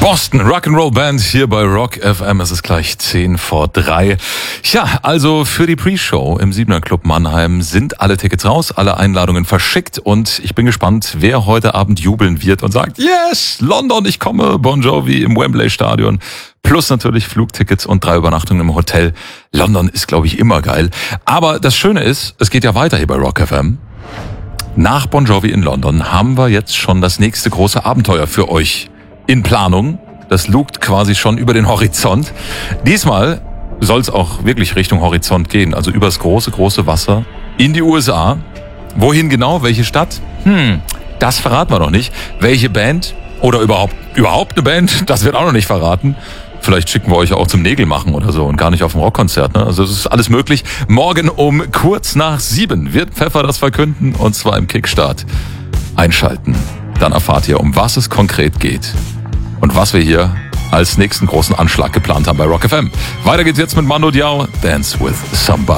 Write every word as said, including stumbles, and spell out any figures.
Boston Rock'n'Roll Band hier bei Rock F M. Es ist gleich zehn vor drei. Ja, also für die Pre-Show im Siebener Club Mannheim sind alle Tickets raus, alle Einladungen verschickt und ich bin gespannt, wer heute Abend jubeln wird und sagt, yes, London, ich komme, Bon Jovi im Wembley Stadion. Plus natürlich Flugtickets und drei Übernachtungen im Hotel. London ist, glaube ich, immer geil. Aber das Schöne ist, es geht ja weiter hier bei Rock F M. Nach Bon Jovi in London haben wir jetzt schon das nächste große Abenteuer für euch in Planung. Das lugt quasi schon über den Horizont. Diesmal soll es auch wirklich Richtung Horizont gehen, also übers große, große Wasser in die U S A. Wohin genau, welche Stadt? Hm, das verraten wir noch nicht. Welche Band oder überhaupt überhaupt eine Band, das wird auch noch nicht verraten. Vielleicht schicken wir euch auch zum Nägelmachen oder so und gar nicht auf ein Rockkonzert. Ne? Also es ist alles möglich. Morgen um kurz nach sieben wird Pfeffer das verkünden und zwar im Kickstart. Einschalten. Dann erfahrt ihr, um was es konkret geht und was wir hier als nächsten großen Anschlag geplant haben bei Rock F M. Weiter geht's jetzt mit Mando Diao, Dance with Somebody.